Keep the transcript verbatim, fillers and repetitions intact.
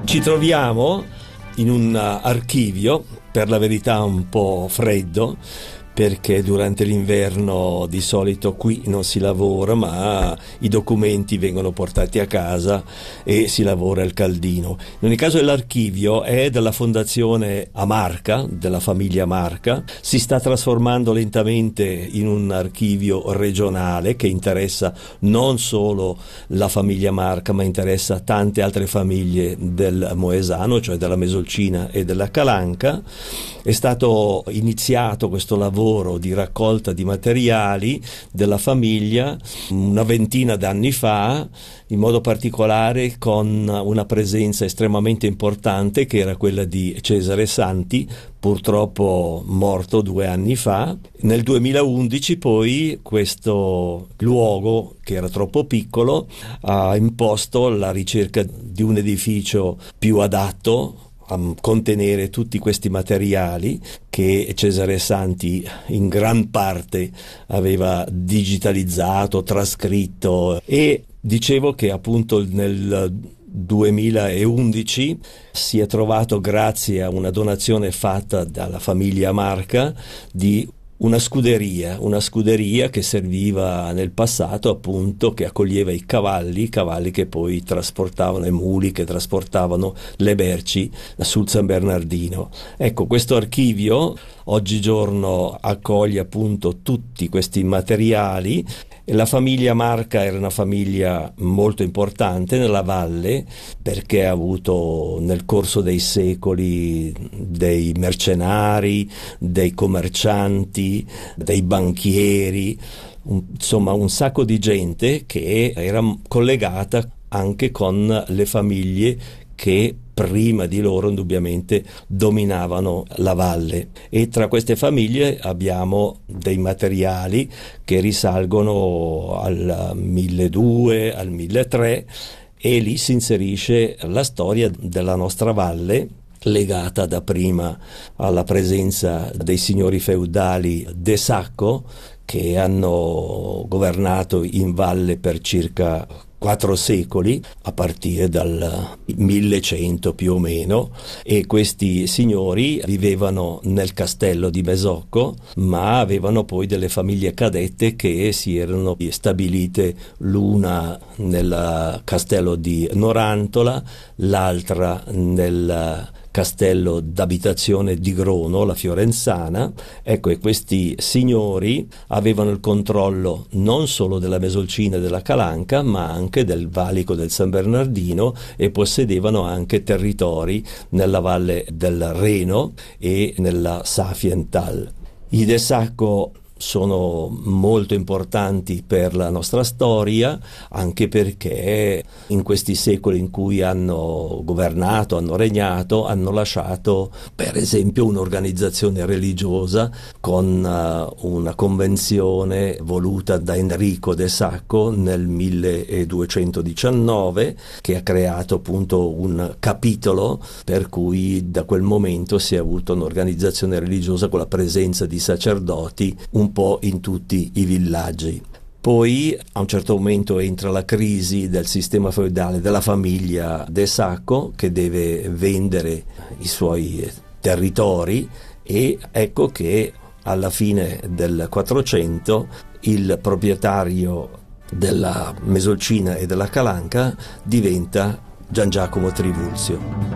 Ci troviamo in un archivio, per la verità un po' freddo, perché durante l'inverno di solito qui non si lavora, ma i documenti vengono portati a casa e si lavora al caldino. In ogni caso l'archivio è della fondazione Amarca, della famiglia Amarca, si sta trasformando lentamente in un archivio regionale che interessa non solo la famiglia Amarca, ma interessa tante altre famiglie del Moesano, cioè della Mesolcina e della Calanca. È stato iniziato questo lavoro di raccolta di materiali della famiglia una ventina d'anni fa, in modo particolare con una presenza estremamente importante che era quella di Cesare Santi, purtroppo morto due anni fa. Nel duemilaundici poi questo luogo, che era troppo piccolo, ha imposto la ricerca di un edificio più adatto a contenere tutti questi materiali che Cesare Santi in gran parte aveva digitalizzato, trascritto, e dicevo che appunto nel duemilaundici si è trovato, grazie a una donazione fatta dalla famiglia Amarca, di una scuderia, una scuderia che serviva nel passato, appunto, che accoglieva i cavalli, cavalli che poi trasportavano, i muli che trasportavano le merci sul San Bernardino. Ecco, questo archivio oggigiorno accoglie appunto tutti questi materiali. La famiglia Amarca era una famiglia molto importante nella valle, perché ha avuto nel corso dei secoli dei mercenari, dei commercianti, dei banchieri, un, insomma un sacco di gente che era collegata anche con le famiglie che prima di loro indubbiamente dominavano la valle, e tra queste famiglie abbiamo dei materiali che risalgono al milleduecento, al milletrecento, e lì si inserisce la storia della nostra valle, legata dapprima alla presenza dei signori feudali de Sacco, che hanno governato in valle per circa quattro secoli, a partire dal millecento più o meno, e questi signori vivevano nel castello di Mesocco, ma avevano poi delle famiglie cadette che si erano stabilite, l'una nel castello di Norantola, l'altra nel castello d'abitazione di Grono, la Fiorenzana. Ecco, e questi signori avevano il controllo non solo della Mesolcina e della Calanca, ma anche del valico del San Bernardino, e possedevano anche territori nella valle del Reno e nella Safiental. I De Sacco sono molto importanti per la nostra storia, anche perché in questi secoli in cui hanno governato, hanno regnato, hanno lasciato per esempio un'organizzazione religiosa con uh, una convenzione voluta da Enrico De Sacco nel milleduecentodiciannove, che ha creato appunto un capitolo per cui da quel momento si è avuto un'organizzazione religiosa con la presenza di sacerdoti un po' in tutti i villaggi. Poi a un certo momento entra la crisi del sistema feudale della famiglia De Sacco, che deve vendere i suoi territori, e ecco che alla fine del Quattrocento il proprietario della Mesolcina e della Calanca diventa Gian Giacomo Trivulzio.